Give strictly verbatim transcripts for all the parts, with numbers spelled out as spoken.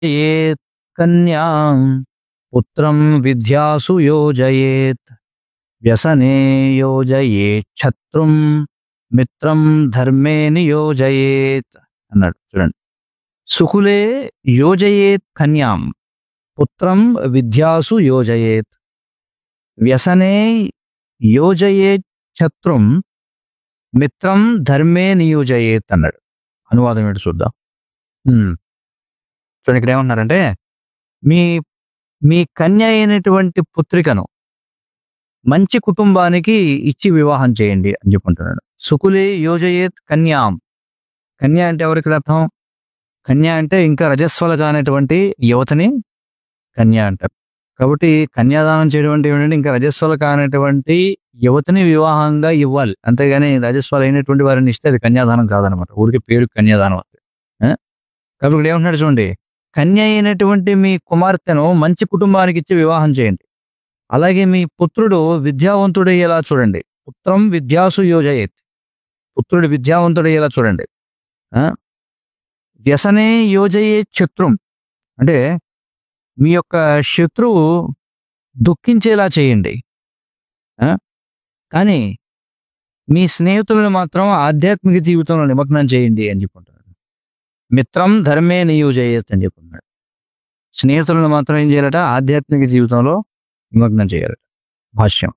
ఏత్ కన్యాం పుత్రం విద్యాసు యోజయేత్ వ్యసనే యోజయేత్ శత్రుం మిత్రం ధర్మే నియోజయేత్ అన్నాడు. చూడండి, సుకులే యోజయేత్ కన్యాం పుత్రం విద్యాసు యోజయేత్ వ్యసనే యోజయేత్ శత్రుం మిత్రం ధర్మే నియోజయేత్ అన్నాడు. అనువాదం ఏంటి చూద్దాం. ఉమ్, చూడండి, ఇక్కడ ఏమంటున్నారంటే మీ మీ కన్య అయినటువంటి పుత్రికను మంచి కుటుంబానికి ఇచ్చి వివాహం చేయండి అని చెప్పుకుంటున్నాడు. సుకులే యోజయేత్ కన్యాం. కన్య అంటే ఎవరికి అర్థం? కన్య అంటే ఇంకా రజస్వల కానటువంటి యువతని కన్య అంటారు. కాబట్టి కన్యాదానం చేయడం అంటే ఏంటంటే ఇంకా రజస్వల కానటువంటి యువతని వివాహంగా ఇవ్వాలి, అంతేగాని రజస్వల అయినటువంటి వారిని ఇస్తే అది కన్యాదానం కాదనమాట. ఊరికి పేరు కన్యాదానం అంతే. ఆ? కాబట్టి ఇక్కడ ఏమంటున్నాడు చూడండి, కన్య అయినటువంటి మీ కుమార్తెను మంచి కుటుంబానికి ఇచ్చి వివాహం చేయండి. అలాగే మీ పుత్రుడు విద్యావంతుడయ్యేలా చూడండి. పుత్రం విద్యాసు యోజయేత్. పుత్రుడు విద్యావంతుడయ్యేలా చూడండి. ఆ? వ్యసనే యోజయే శత్రుం అంటే మీ యొక్క శత్రువు దుఃఖించేలా చేయండి. ఆ? కానీ మీ స్నేహితులను మాత్రం ఆధ్యాత్మిక జీవితంలో నిమగ్నం చేయండి అని చెప్పుకుంటున్నాడు. మిత్రం ధర్మే నియోజయేత్ అని చెప్పుకున్నాడు. స్నేహితులను మాత్రం ఏం చేయాలట? ఆధ్యాత్మిక జీవితంలో నిమగ్నం చేయాలట. భాష్యం.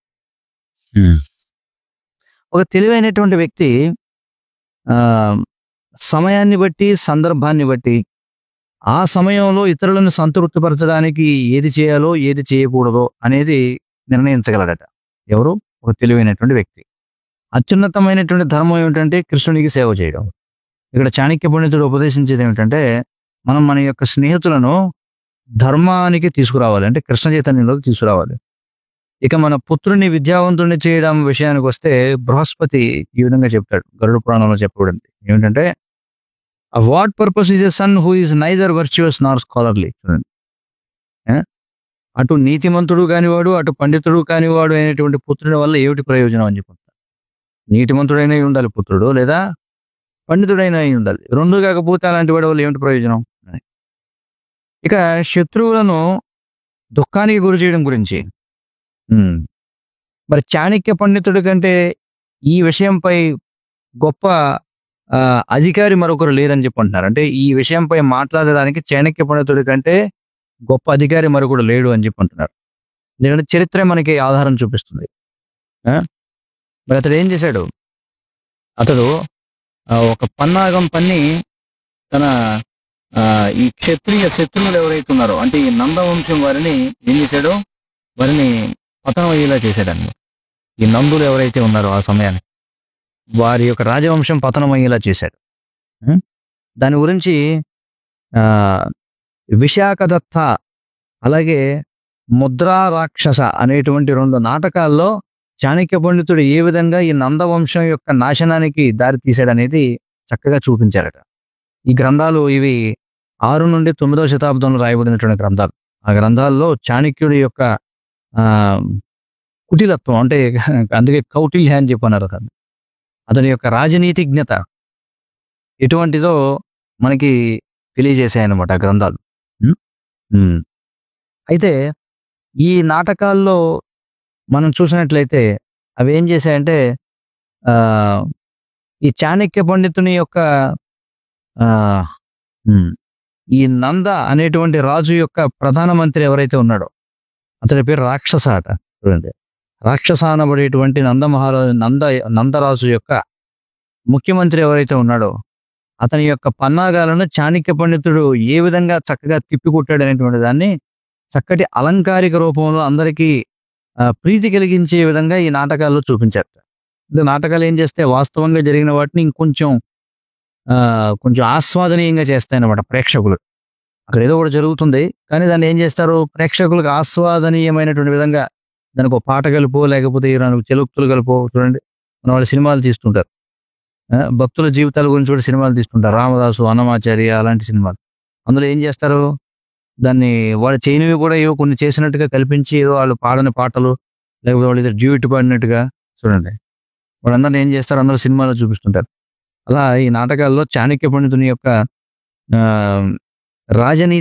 ఒక తెలివైనటువంటి వ్యక్తి ఆ సమయాన్ని బట్టి, సందర్భాన్ని బట్టి, ఆ సమయంలో ఇతరులను సంతృప్తిపరచడానికి ఏది చేయాలో ఏది చేయకూడదో అనేది నిర్ణయించగలడట. ఎవరు? ఒక తెలివైనటువంటి వ్యక్తి. అత్యున్నతమైనటువంటి ధర్మం ఏమిటంటే కృష్ణునికి సేవ చేయడం. ఇక్కడ చాణక్య పండితుడు ఉపదేశించేది ఏమిటంటే మనం మన యొక్క స్నేహితులను ధర్మానికి తీసుకురావాలి, అంటే కృష్ణ చైతన్యంలోకి తీసుకురావాలి. ఇక మన పుత్రుని విద్యావంతుడిని చేయడం విషయానికి వస్తే బృహస్పతి ఈ విధంగా చెప్తాడు గరుడ పురాణంలో చెప్పబడింది ఏమిటంటే, A what purpose is a son who is neither virtuous nor scholarly? చూడండి, ఏ? అటు నీతిమంతుడు కానివాడు అటు పండితుడు కానివాడు అయినటువంటి పుత్రుని వల్ల ఏమిటి ప్రయోజనం అని చెప్పుకుంటారు. నీతిమంతుడైన అయి ఉండాలి పుత్రుడు, లేదా పండితుడైన అయి ఉండాలి. రెండు కాకపోతే అలాంటి వాడి వల్ల ఏమిటి ప్రయోజనం? ఇక శత్రువులను దుఃఖానికి గురి చేయడం గురించి ఉమ్, మరి చాణక్య పండితుడి కంటే ఈ విషయంపై గొప్ప ఆ, అధికారి మరొకరు లేరని చెప్పి అంటున్నారు. అంటే ఈ విషయంపై మాట్లాడడానికి చాణక్య పండితుడి కంటే గొప్ప అధికారి మరొకడు లేడు అని చెప్పి అంటున్నారు. ఎందుకంటే చరిత్ర మనకి ఆధారం చూపిస్తుంది. ఆ? మరి అతడు ఏం చేశాడు? అతడు ఆ, ఒక పన్నాగం పన్ని తన ఆ, ఈ క్షత్రియ శత్రువులు ఎవరైతే ఉన్నారో, అంటే ఈ నందవంశం వారిని ఏం చేశాడో వారిని పతనం అయ్యేలా చేశాడన్నమాట. ఈ నందులు ఎవరైతే ఉన్నారో ఆ సమయానికి వారి యొక్క రాజవంశం పతనం అయ్యేలా చేశాడు. ఉం? దాని గురించి ఆ విశాఖదత్త అలాగే ముద్రా రాక్షస అనేటువంటి రెండు నాటకాల్లో చాణక్య పండితుడు ఏ విధంగా ఈ నందవంశం యొక్క నాశనానికి దారి తీశాడనేది చక్కగా చూపించారట. ఈ గ్రంథాలు ఇవి ఆరు నుండి తొమ్మిదవ శతాబ్దంలో రాయబడినటువంటి గ్రంథాలు. ఆ గ్రంథాల్లో చాణక్యుడి యొక్క ఆ కుటిలత్వం, అంటే అందుకే కౌటిల్య అని చెప్పన్నారు అతను, అతని యొక్క రాజనీతిజ్ఞత ఎటువంటిదో మనకి తెలియజేశాయన్నమాట ఆ గ్రంథాలు. ఉం? ఉం. అయితే ఈ నాటకాల్లో మనం చూసినట్లయితే అవి ఏం చేశాయంటే ఆ ఈ చాణక్య పండితుని యొక్క ఆ ఉం, ఈ నంద అనేటువంటి రాజు యొక్క ప్రధానమంత్రి ఎవరైతే ఉన్నాడో అతని పేరు రాక్షస అట. చూడండి, రాక్షస అనబడేటువంటి నంద మహారాజు నంద నందరాజు యొక్క ముఖ్యమంత్రి ఎవరైతే ఉన్నాడో అతని యొక్క పన్నాగాలను చాణక్య పండితుడు ఏ విధంగా చక్కగా తిప్పికొట్టాడు అనేటువంటి దాన్ని చక్కటి అలంకారిక రూపంలో అందరికీ ఆ, ప్రీతి కలిగించే విధంగా ఈ నాటకాల్లో చూపించారు. ఇది నాటకాలు ఏం చేస్తే వాస్తవంగా జరిగిన వాటిని ఇంకొంచెం ఆ కొంచెం ఆస్వాదనీయంగా చేస్తాయన్నమాట ప్రేక్షకులు. అక్కడ ఏదో ఒకటి జరుగుతుంది కానీ దాన్ని ఏం చేస్తారు, ప్రేక్షకులకు ఆస్వాదనీయమైనటువంటి విధంగా దానికి ఒక పాట కలుపో లేకపోతే ఈ నాలుగు చెలుక్తులు కలుపో. చూడండి, మన వాళ్ళు సినిమాలు తీస్తుంటారు, ఆ, భక్తుల జీవితాల గురించి కూడా సినిమాలు తీస్తుంటారు. రామదాసు, అన్నమాచార్య అలాంటి సినిమాలు. అందులో ఏం చేస్తారు, దాన్ని వాళ్ళు చేయనివి కూడా ఏవో కొన్ని చేసినట్టుగా కల్పించి ఏదో వాళ్ళు పాడని పాటలు లేకపోతే వాళ్ళు ఏదో డ్యూట్ పాడినట్టుగా. చూడండి, వాళ్ళందరినీ ఏం చేస్తారు, అందరూ సినిమాలో చూపిస్తుంటారు. అలా ఈ నాటకాల్లో చాణక్య పండితుని యొక్క ఆ రాజనీతి